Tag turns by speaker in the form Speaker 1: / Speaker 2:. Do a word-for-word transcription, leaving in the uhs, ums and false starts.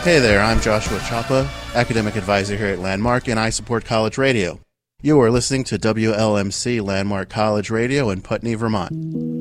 Speaker 1: Hey there, I'm Joshua Chapa, Academic Advisor here at Landmark, and I support college radio. You are listening to W L M C Landmark College Radio in Putney, Vermont.